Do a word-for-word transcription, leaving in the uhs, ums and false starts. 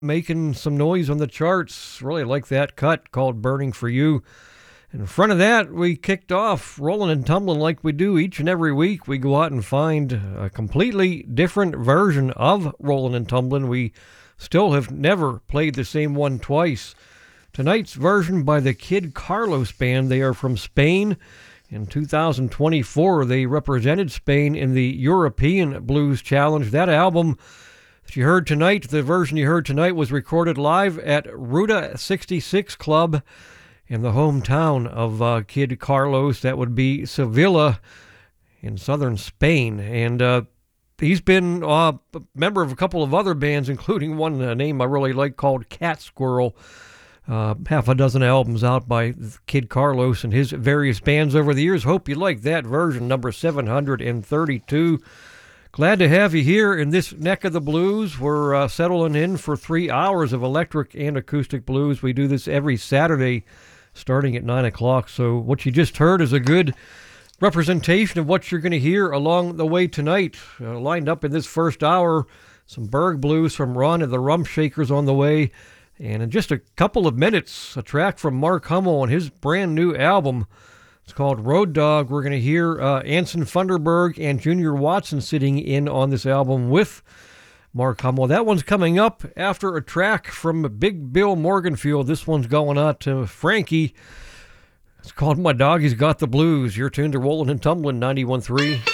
making some noise on the charts. Really like that cut called Burning for You. In front of that, we kicked off Rolling and Tumbling like we do each and every week. We go out and find a completely different version of Rolling and Tumbling. We still have never played the same one twice. Tonight's version by the Kid Carlos Band. They are from Spain. In two thousand twenty-four, they represented Spain in the European Blues Challenge. That album that you heard tonight, the version you heard tonight, was recorded live at Ruta sixty-six Club in the hometown of uh, Kid Carlos. That would be Sevilla in southern Spain. And uh, he's been uh, a member of a couple of other bands, including one uh, name I really like called Cat Squirrel. Uh, half a dozen albums out by Kid Carlos and his various bands over the years. Hope you like that version, number seven hundred thirty-two. Glad to have you here in this neck of the blues. We're uh, settling in for three hours of electric and acoustic blues. We do this every Saturday starting at nine o'clock. So what you just heard is a good representation of what you're going to hear along the way tonight. Uh, lined up in this first hour, some Berg blues from Ron and the Rump Shakers on the way. And in just a couple of minutes, a track from Mark Hummel on his brand new album. It's called Road Dog. We're going to hear uh, Anson Funderburg and Junior Watson sitting in on this album with Mark Hummel. That one's coming up after a track from Big Bill Morganfield. This one's going out to Frankie. It's called My Doggy's Got the Blues. You're tuned to Rollin' and Tumblin' ninety-one point three.